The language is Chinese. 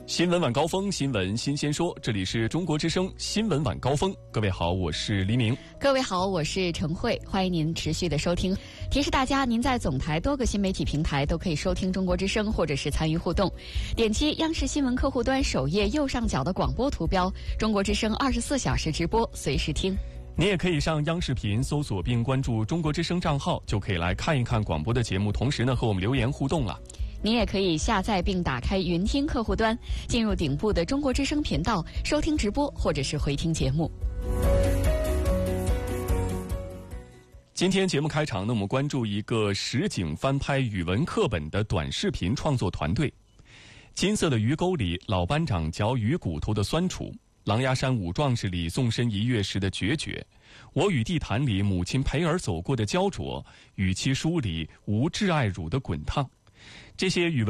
新闻晚高峰，新闻新鲜说，这里是中国之声新闻晚高峰。各位好，我是黎明。 各位好，我是陈慧，欢迎您持续的收听。提示大家，您在总台多个新媒体平台都可以收听中国之声，或者是参与互动。点击央视新闻客户端首页右上角的广播图标，中国之声24小时直播，随时听。 你也可以上央视频搜索并关注中国之声账号，就可以来看一看广播的节目，同时呢和我们留言互动了。 您也可以下载并打开云听客户端，进入顶部的中国之声频道，收听直播或者是回听节目。 今天节目开场呢，我们关注一个实景翻拍语文课本的短视频创作团队。金色的鱼沟里，老班长嚼鱼骨头的酸楚；狼牙山五壮士里，纵身一跃时的决绝；我与地坛里，母亲陪儿走过的焦灼；与其书里，无挚爱乳的滚烫。这些语文